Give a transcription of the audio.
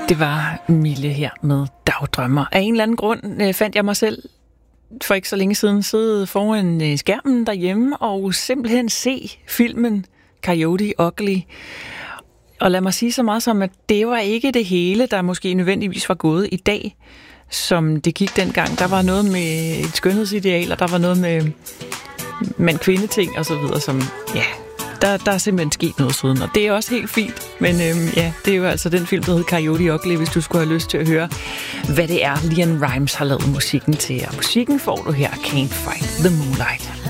Det var Mille her med Dagdrømmer. Af en eller anden grund fandt jeg mig selv for ikke så længe siden sidde foran skærmen derhjemme og simpelthen se filmen Coyote Ugly. Og lad mig sige så meget som, at det var ikke det hele, der måske nødvendigvis var gået i dag, som det gik dengang. Der var noget med et skønhedsideal, og der var noget med mand-kvinde-ting og så videre, som ja... Der er simpelthen sket noget siden, og det er også helt fint. Men ja, det er jo altså den film, der hedder Coyote Ugly, hvis du skulle have lyst til at høre, hvad det er, LeAnn Rimes har lavet musikken til. Og musikken får du her, Can't Fight the Moonlight.